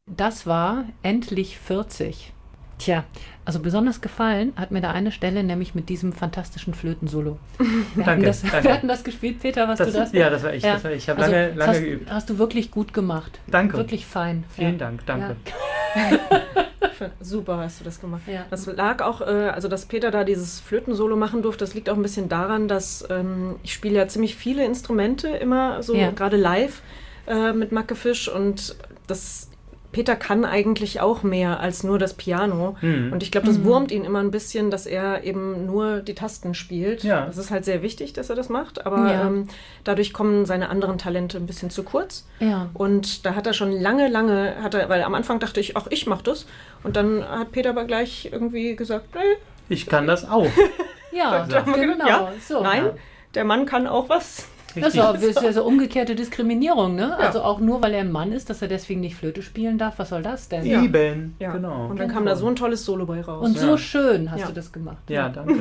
Das war endlich 40. Tja, also besonders gefallen hat mir da eine Stelle, nämlich mit diesem fantastischen Flötensolo. Wir hatten das gespielt, Peter, du das? Ja, das war ich. Ja. Ich habe lange geübt. Hast du wirklich gut gemacht. Danke. Wirklich fein. Vielen Dank, danke. Ja. Super hast du das gemacht. Ja. Das lag auch, also dass Peter da dieses Flötensolo machen durfte, das liegt auch ein bisschen daran, dass ich spiele ja ziemlich viele Instrumente immer, so gerade live mit Mackefisch, und Peter kann eigentlich auch mehr als nur das Piano. Und ich glaube, das wurmt ihn immer ein bisschen, dass er eben nur die Tasten spielt. Ja. Das ist halt sehr wichtig, dass er das macht, aber dadurch kommen seine anderen Talente ein bisschen zu kurz. Ja. Und da hat er schon lange, weil am Anfang dachte ich, ach, ich mach das. Und dann hat Peter aber gleich irgendwie gesagt, nee. Ich kann das auch. Ja, genau. Ja, so. Nein, der Mann kann auch was. Das ist ja so umgekehrte Diskriminierung, ne? Ja. Also auch nur, weil er ein Mann ist, dass er deswegen nicht Flöte spielen darf. Was soll das denn? Eben, ja. Genau. Und dann kam da so ein tolles Solo bei raus. Und so schön hast du das gemacht. Ja, danke.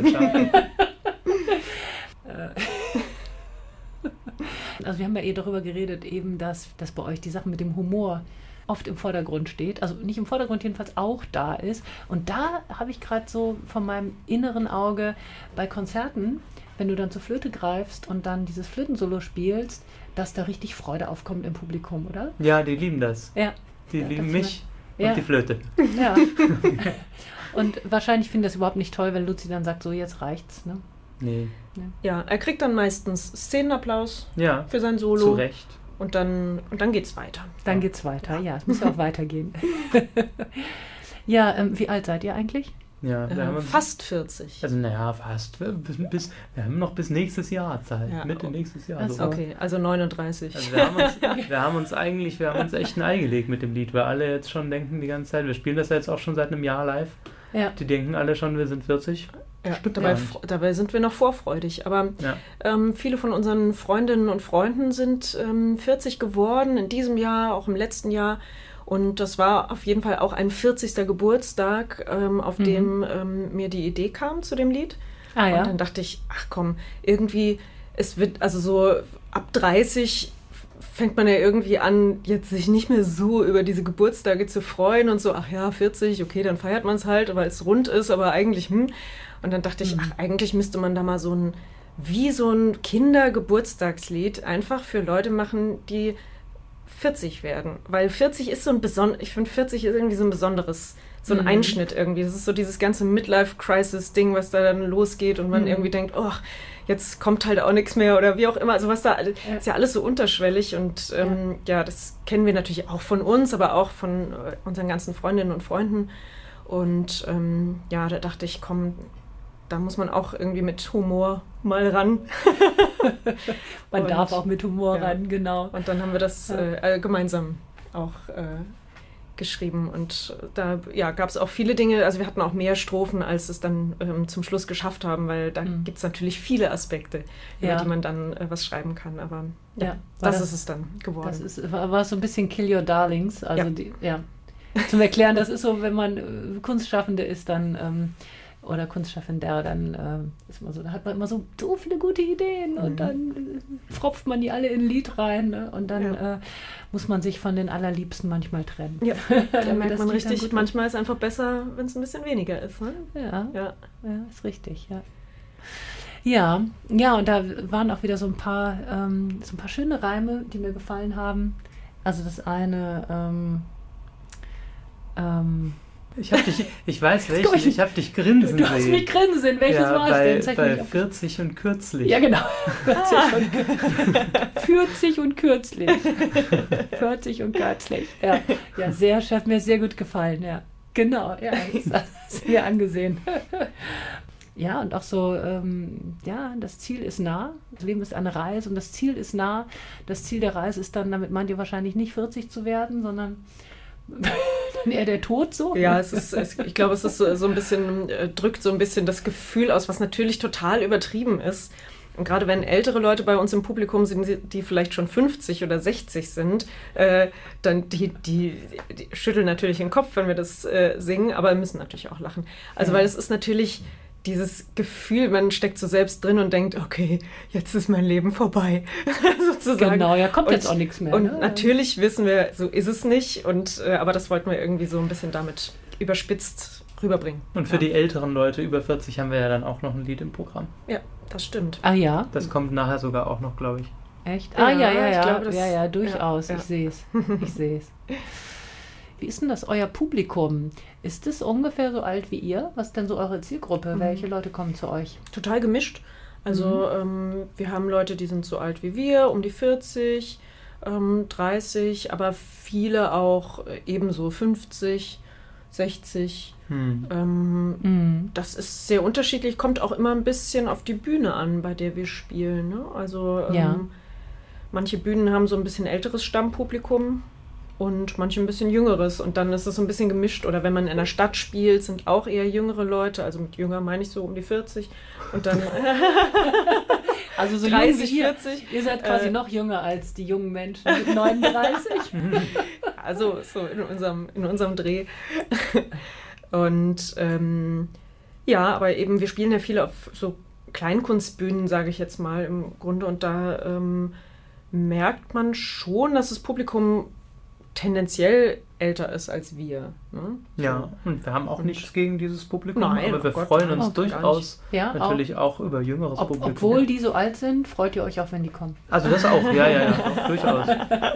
Also wir haben ja darüber geredet, eben, dass bei euch die Sache mit dem Humor oft im Vordergrund steht. Also nicht im Vordergrund, jedenfalls auch da ist. Und da habe ich gerade so von meinem inneren Auge bei Konzerten, wenn du dann zur Flöte greifst und dann dieses Flötensolo spielst, dass da richtig Freude aufkommt im Publikum, oder? Ja, die lieben das. Ja. Die lieben mich und die Flöte. Ja. Und wahrscheinlich finden das überhaupt nicht toll, wenn Luzi dann sagt, so jetzt reicht's, ne? Nee. Ja, er kriegt dann meistens Szenenapplaus für sein Solo. Zu Recht. Und dann geht's weiter. Dann geht's weiter, ja. Es muss ja auch weitergehen. Ja, wie alt seid ihr eigentlich? Ja, fast 40. Also fast. Wir haben noch bis nächstes Jahr Zeit. Ja, Mitte nächstes Jahr. Also, okay, also 39. Also wir haben uns echt ein Ei gelegt mit dem Lied, weil alle jetzt schon denken die ganze Zeit, wir spielen das ja jetzt auch schon seit einem Jahr live. Ja. Die denken alle schon, wir sind 40. Ja, dabei sind wir noch vorfreudig. Aber viele von unseren Freundinnen und Freunden sind 40 geworden in diesem Jahr, auch im letzten Jahr. Und das war auf jeden Fall auch ein 40. Geburtstag, auf dem mir die Idee kam zu dem Lied. Ah, ja. Und dann dachte ich, ach komm, irgendwie, es wird, also so ab 30 fängt man ja irgendwie an, jetzt sich nicht mehr so über diese Geburtstage zu freuen und so, ach ja, 40, okay, dann feiert man es halt, weil es rund ist, aber eigentlich, Und dann dachte ich, ach, eigentlich müsste man da mal so ein Kindergeburtstagslied einfach für Leute machen, die 40 werden, weil 40 ist ich finde 40 ist irgendwie so ein besonderes, so ein Einschnitt irgendwie. Das ist so dieses ganze Midlife-Crisis-Ding, was da dann losgeht und man irgendwie denkt, oh, jetzt kommt halt auch nichts mehr oder wie auch immer. Also was da, ist ja alles so unterschwellig und das kennen wir natürlich auch von uns, aber auch von unseren ganzen Freundinnen und Freunden. Und da dachte ich, komm, da muss man auch irgendwie mit Humor mal ran. Man darf auch mit Humor ran, genau. Und dann haben wir das gemeinsam auch geschrieben. Und da gab es auch viele Dinge, also wir hatten auch mehr Strophen, als es dann zum Schluss geschafft haben, weil da gibt es natürlich viele Aspekte, über die man dann was schreiben kann. Aber das ist es dann geworden. War so ein bisschen Kill Your Darlings. Also zum Erklären, das ist so, wenn man Kunstschaffende ist, dann oder Kunstschaffender, dann ist man so, da hat man immer so viele gute Ideen und dann fropft man die alle in ein Lied rein, ne? Und dann muss man sich von den Allerliebsten manchmal trennen. Ja, da merkt man richtig, manchmal ist es einfach besser, wenn es ein bisschen weniger ist. Ne? Ja, ist richtig, ja. Ja, und da waren auch wieder so ein paar schöne Reime, die mir gefallen haben. Also das eine, ich weiß welchen, ich habe dich grinsen sehen. Du hast mich grinsen sehen, welches war es denn? Bei 40 und kürzlich. Ja, genau. 40 und kürzlich. 40 und kürzlich. Ja, sehr schön, hat mir sehr gut gefallen, ja. Genau, das hast du mir angesehen. Ja, und auch so, das Ziel ist nah. Das Leben ist eine Reise und das Ziel ist nah. Das Ziel der Reise ist dann, damit meint ihr wahrscheinlich nicht 40 zu werden, sondern eher der Tod so? Ja, ich glaube, es ist so ein bisschen, drückt so ein bisschen das Gefühl aus, was natürlich total übertrieben ist. Und gerade wenn ältere Leute bei uns im Publikum sind, die vielleicht schon 50 oder 60 sind, dann die schütteln natürlich den Kopf, wenn wir das singen, aber müssen natürlich auch lachen. Also weil es ist natürlich dieses Gefühl, man steckt so selbst drin und denkt, okay, jetzt ist mein Leben vorbei, sozusagen. Genau, ja, kommt jetzt auch nichts mehr. Und natürlich wissen wir, so ist es nicht, aber das wollten wir irgendwie so ein bisschen damit überspitzt rüberbringen. Und für die älteren Leute über 40 haben wir ja dann auch noch ein Lied im Programm. Ja, das stimmt. Ah ja? Das kommt nachher sogar auch noch, glaube ich. Echt? Ah ja, ich glaube, ja, durchaus. Ja. Ich sehe es. Wie ist denn das, euer Publikum? Ist es ungefähr so alt wie ihr? Was ist denn so eure Zielgruppe? Welche Leute kommen zu euch? Total gemischt. Also wir haben Leute, die sind so alt wie wir, um die 40, 30, aber viele auch ebenso 50, 60. Das ist sehr unterschiedlich, kommt auch immer ein bisschen auf die Bühne an, bei der wir spielen. Ne? Also manche Bühnen haben so ein bisschen älteres Stammpublikum und manche ein bisschen jüngeres. Und dann ist es so ein bisschen gemischt. Oder wenn man in der Stadt spielt, sind auch eher jüngere Leute. Also mit jünger meine ich so um die 40. Und dann also so 30, jung wie 40. Ihr seid quasi noch jünger als die jungen Menschen mit 39. Also so in unserem Dreh. Und aber eben, wir spielen ja viel auf so Kleinkunstbühnen, sage ich jetzt mal im Grunde. Und da merkt man schon, dass das Publikum tendenziell älter ist als wir. Ne? Ja, und wir haben auch nichts gegen dieses Publikum, Nein, aber wir freuen uns durchaus ja, natürlich auch über jüngeres Publikum. Obwohl die so alt sind, freut ihr euch auch, wenn die kommen. Also das auch, ja, auch durchaus.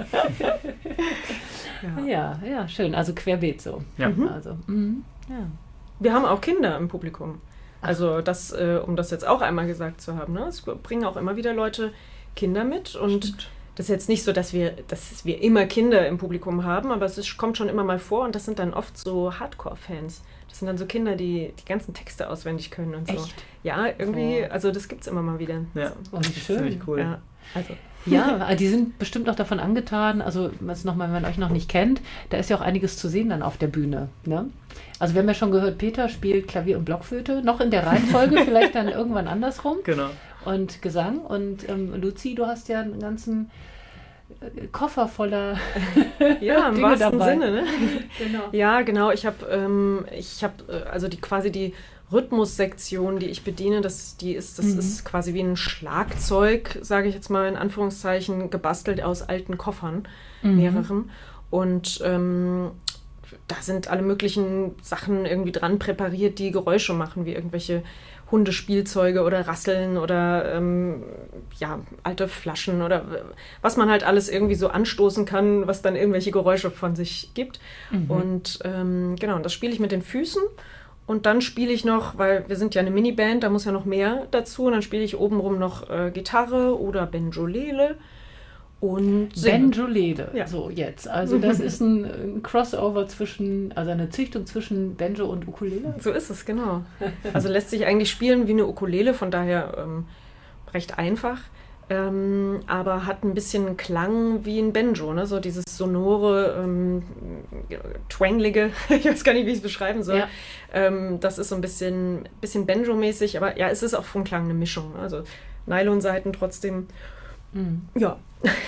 Ja, schön. Also querbeet so. Ja. Also, ja. Wir haben auch Kinder im Publikum. Also das, um das jetzt auch einmal gesagt zu haben. Ne? Es bringen auch immer wieder Leute Kinder mit und Stimmt. das ist jetzt nicht so, dass wir immer Kinder im Publikum haben, aber kommt schon immer mal vor und das sind dann oft so Hardcore-Fans. Das sind dann so Kinder, die die ganzen Texte auswendig können und so. Echt? Ja, irgendwie, also das gibt's immer mal wieder. Ja, Oh, wie schön. ziemlich cool. Ja, also. Ja, die sind bestimmt noch davon angetan, also wenn man euch noch nicht kennt, da ist ja auch einiges zu sehen dann auf der Bühne. Ne? Also wir haben ja schon gehört, Peter spielt Klavier und Blockflöte, noch in der Reihenfolge, vielleicht dann irgendwann andersrum. Genau. Und Gesang. Und Luzi, du hast ja einen ganzen Koffer voller ja, im Dinge wahrsten dabei. Sinne. Ne? Genau. Ja, genau. Ich habe also die Rhythmussektion, die ich bediene, das ist quasi wie ein Schlagzeug, sage ich jetzt mal in Anführungszeichen, gebastelt aus alten Koffern, mehreren. Und da sind alle möglichen Sachen irgendwie dran präpariert, die Geräusche machen, wie irgendwelche Hundespielzeuge oder Rasseln oder alte Flaschen oder was man halt alles irgendwie so anstoßen kann, was dann irgendwelche Geräusche von sich gibt. Und und das spiele ich mit den Füßen. Und dann spiele ich noch, weil wir sind ja eine Miniband, da muss ja noch mehr dazu. Und dann spiele ich obenrum noch Gitarre oder Banjolele und singe. Banjolele, Ja. so jetzt. Also das ist ein Crossover also eine Züchtung zwischen Banjo und Ukulele. So ist es, genau. Also lässt sich eigentlich spielen wie eine Ukulele, von daher recht einfach. Aber hat ein bisschen Klang wie ein Banjo, ne? So dieses sonore, twanglige, ich weiß gar nicht, wie ich es beschreiben soll. Ja. Das ist so ein bisschen Banjo-mäßig, aber ja, es ist auch vom Klang eine Mischung. Also Nylonsaiten trotzdem, ja.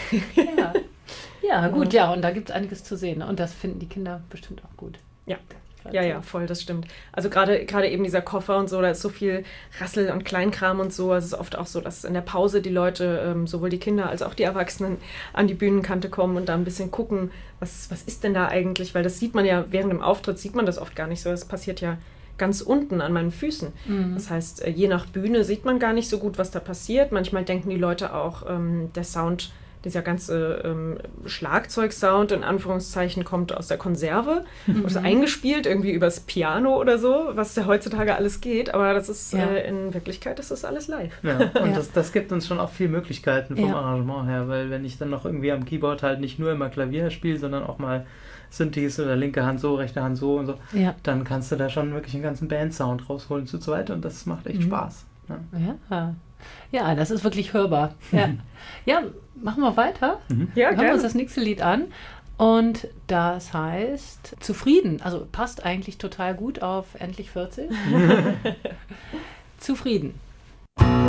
Ja, gut, ja, und da gibt es einiges zu sehen. Und das finden die Kinder bestimmt auch gut. Ja, voll, das stimmt. Also gerade eben dieser Koffer und so, da ist so viel Rassel und Kleinkram und so. Also es ist oft auch so, dass in der Pause die Leute, sowohl die Kinder als auch die Erwachsenen, an die Bühnenkante kommen und da ein bisschen gucken, was ist denn da eigentlich? Weil das sieht man ja, während dem Auftritt sieht man das oft gar nicht so. Das passiert ja ganz unten an meinen Füßen. Das heißt, je nach Bühne sieht man gar nicht so gut, was da passiert. Manchmal denken die Leute auch, der Sound, dieser ganze Schlagzeugsound in Anführungszeichen kommt aus der Konserve, ist eingespielt irgendwie übers Piano oder so, was ja heutzutage alles geht, aber das ist in Wirklichkeit ist das alles live. Ja, und das gibt uns schon auch viel Möglichkeiten vom Arrangement her, weil wenn ich dann noch irgendwie am Keyboard halt nicht nur immer Klavier spiele, sondern auch mal Synthes oder linke Hand so, rechte Hand so und so, dann kannst du da schon wirklich einen ganzen Bandsound rausholen zu zweit und das macht echt Spaß. Ja, das ist wirklich hörbar. Ja, machen wir weiter. Ja, Hören wir uns das nächste Lied an. Und das heißt Zufrieden. Also passt eigentlich total gut auf Endlich 40. Zufrieden.